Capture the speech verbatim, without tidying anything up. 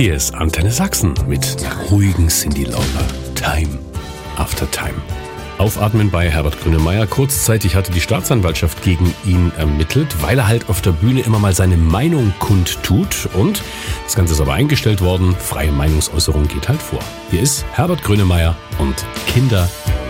Hier ist Antenne Sachsen mit einer ruhigen Cyndi Lauper. Time after Time. Aufatmen bei Herbert Grönemeyer. Kurzzeitig hatte die Staatsanwaltschaft gegen ihn ermittelt, weil er halt auf der Bühne immer mal seine Meinung kundtut. Und das Ganze ist aber eingestellt worden. Freie Meinungsäußerung geht halt vor. Hier ist Herbert Grönemeyer und Kinder